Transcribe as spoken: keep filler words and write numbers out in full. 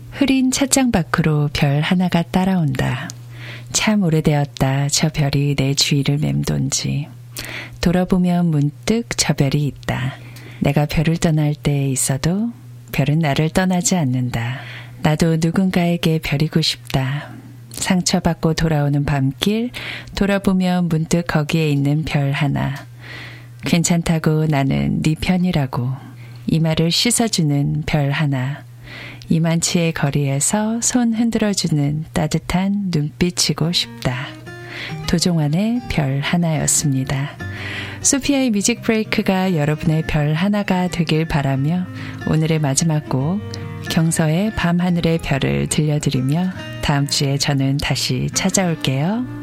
흐린 찻장 밖으로 별 하나가 따라온다. 참 오래되었다. 저 별이 내 주위를 맴돈지. 돌아보면 문득 저 별이 있다. 내가 별을 떠날 때에 있어도 별은 나를 떠나지 않는다. 나도 누군가에게 별이고 싶다. 상처받고 돌아오는 밤길, 돌아보면 문득 거기에 있는 별 하나. 괜찮다고 나는 네 편이라고. 이마를 씻어주는 별 하나. 이만치의 거리에서 손 흔들어주는 따뜻한 눈빛이고 싶다. 도종환의 별 하나였습니다. 소피아의 뮤직 브레이크가 여러분의 별 하나가 되길 바라며 오늘의 마지막 곡 경서의 밤하늘의 별을 들려드리며 다음 주에 저는 다시 찾아올게요.